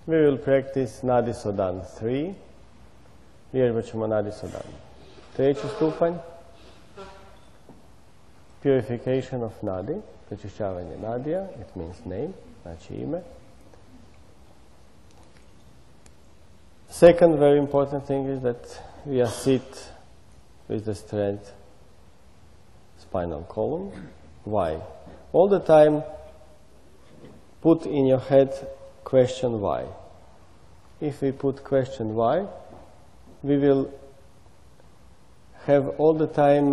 we will practice Nadi Sodan 3. Vježbat ćemo Nadi Sodan. Treći stupanj, purification of Nadi, pročišćavanje Nadija, it means name, znači ime. Second very important thing is that we sit with the straight spinal column. Why? All the time put in your head question why. If we put question why, we will have all the time,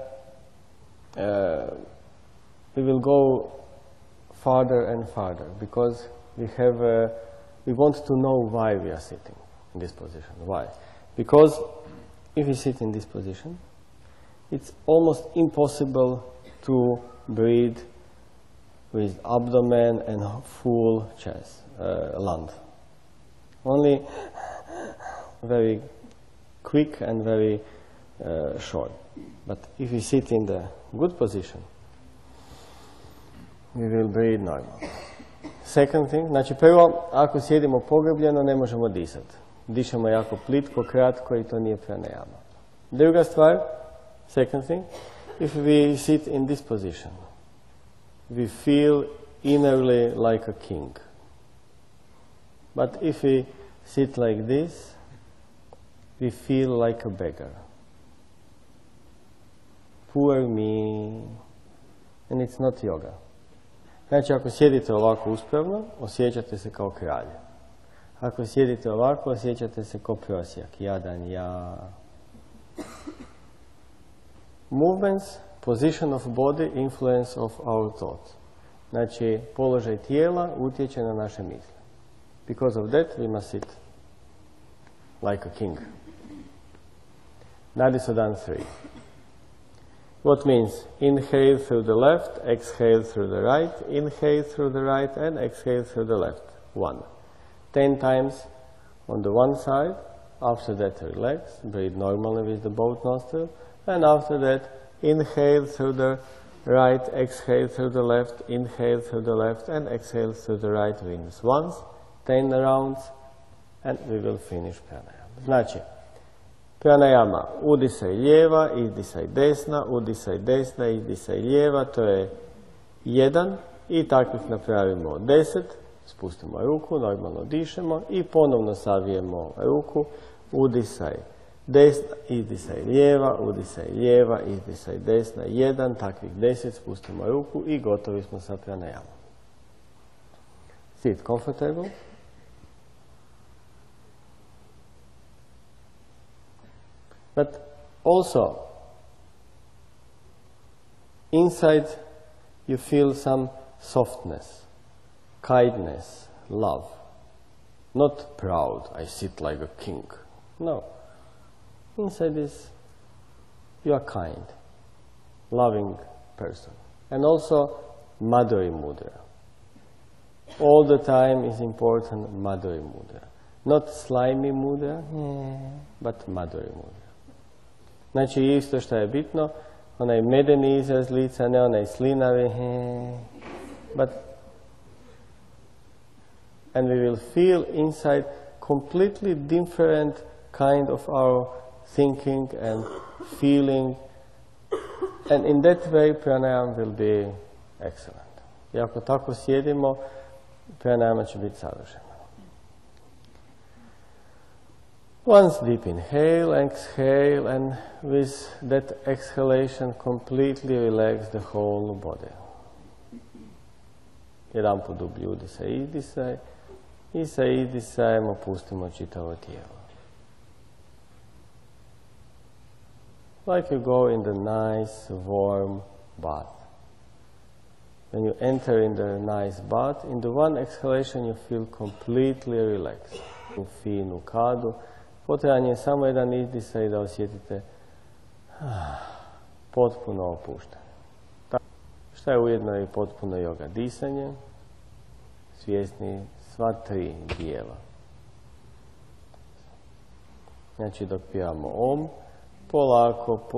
we will go farther and farther because we want to know why we are sitting in this position. Why? Because if we sit in this position, it's almost impossible to breathe with abdomen and full chest, lung. Only very quick and very short. But if we sit in the good position, we will breathe normal. Second thing, znači prvo, ako sjedimo pogrbljeno, ne možemo disati. Dišemo jako plitko, kratko i to nije pranayama. Druga stvar, second thing, if we sit in this position, we feel innerly like a king. But if we sit like this, we feel like a beggar. Poor me. And it's not yoga. Znači, ako sjedite ovako uspravno, osjećate se kao kralj. Ako sjedite ovako, osjećate se kao prosjak. Jadan ja. Movements, position of body, influence of our thoughts. Znači, položaj tijela utječe na naše misli. Because of that, we must sit like a king. Nadi Sodan 3. What means? Inhale through the left, exhale through the right, inhale through the right, and exhale through the left. 1. 10 times on the one side. After that, relax. Breathe normally with the both nostrils. And after that, inhale through the right, exhale through the left, inhale through the left, and exhale through the right wings. Once, 10 rounds, and we will finish pranayama. Znači, pranayama, udisaj lijeva, izdisaj desna, udisaj desna, izdisaj lijeva, to je 1 i takvih napravimo 10, spustimo ruku, normalno dišemo i ponovno savijemo ruku, udisaj desna, izdisaj lijeva, udisaj lijeva, izdisaj desna, 1, takvih 10, spustimo ruku i gotovi smo sa pranayamom. Sit comfortable. But also, inside you feel some softness, kindness, love. Not proud, I sit like a king. No. Inside is, you are kind, loving person. And also, Madhuri Mudra. All the time is important Madhuri Mudra. Not slimy Mudra, but Madhuri Mudra. Znači isto što je bitno, onaj medeni izraz lica, ne onaj slinavi, but and we will feel inside completely different kind of our thinking and feeling, and in that way pranayama will be excellent. I ako tako sjedimo, pranayama će biti savršena. Once deep inhale, exhale, and with that exhalation completely relax the whole body. Jedan put dublji udisaj, izdisaj i sa izdisajem opustimo čitavo tijelo. Like you go in the nice warm bath. When you enter in the nice bath, in the one exhalation you feel completely relaxed. U finu kadu. Potreban je samo jedan izdisaj da osjetite potpuno opuštanje. Što je ujedno i potpuno yoga disanje, svjesni sva 3 dijela. Znači dok pijamo om, polako